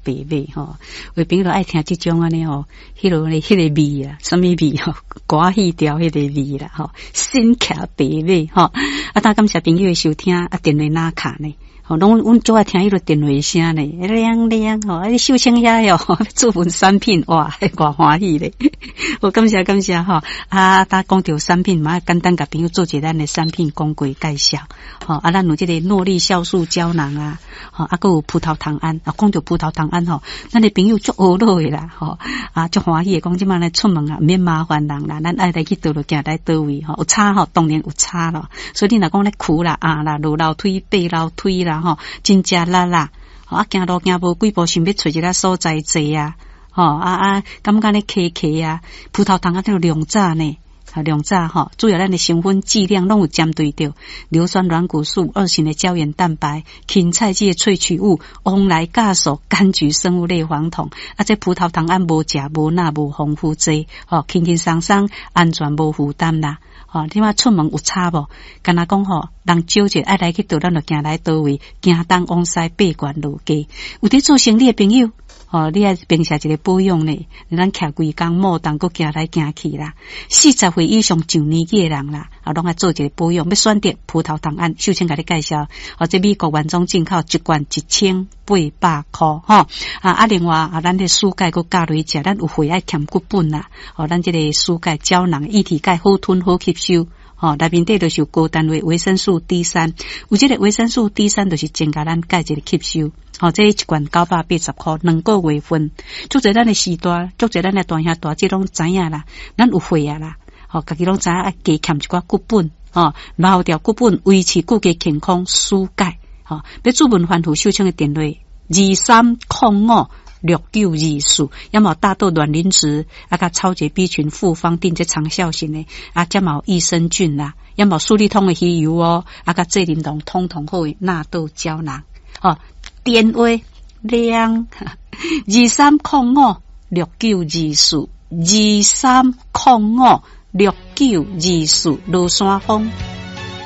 白马吼，有朋友爱听这种安尼吼，迄个味啊，什么味吼，歌戏调迄个味啦吼，新骑白马吼，大感谢朋友的收听，电话哪卡呢？吼，阮最爱听迄个电话声呢，亮亮吼，秀清遐哟，做份产品哇，偌欢喜咧！我感谢吼，大讲到产品嘛，简单甲朋友做一咱的产品讲过介绍，吼，咱有这个诺丽酵素胶囊啊，吼，还有葡萄糖胺，讲到葡萄糖胺吼，咱的朋友足学乐的啦，吼，足欢喜的，讲即摆来出门啊，免麻烦人啦，咱爱来去倒落行来倒位吼，有差吼，当然有差咯，所以你若讲咧苦啦啦，落楼梯爬楼梯啦。吼，真正啦，行路行无几步，想要找一个所在坐啊，感觉咧咳啊，葡萄糖啊，都量早呢，量早吼，主要咱的成分剂量拢有针对着硫酸软骨素、二型的胶原蛋白、芹菜剂的萃取物、翁来酵素、柑橘生物类黄酮，这葡萄糖胺无食无钠无丰富剂，轻轻松松，安全无负担啦。你话出门有差无？敢若讲吼，人少者爱来去倒，咱就行来倒位，行东往西，爬悬路低。有伫做生意的朋友，你爱平时一个保养呢，咱徛规工莫当搁行来行去啦。40岁以上上年纪的人啦，拢爱做一个保养，要选择葡萄糖胺。秀清甲你介绍，这美国原装进口，一罐1800块另外咱的蔬钙搁加落去食，咱有血爱欠骨本啦。咱这个蔬钙胶囊液体钙好吞好吸收。内面底就是有高单位维生素 D3， 有这个维生素 D3 就是增加咱钙质的吸收。这一罐980块，2个月份。足侪咱的时代，足侪咱的大兄大姐拢知影啦，咱有血啊啦，家己拢知影加欠一寡骨本，留掉骨本，维持骨骼健康，蔬钙。要主文反复秀清的电话23056924，要么大豆卵磷脂甲超级 B 群复方定这长效型的加有益生菌啦，要么苏利通的鱼油甲这林酮通好的纳豆胶囊。电话亮23056924，23056924，罗山峰。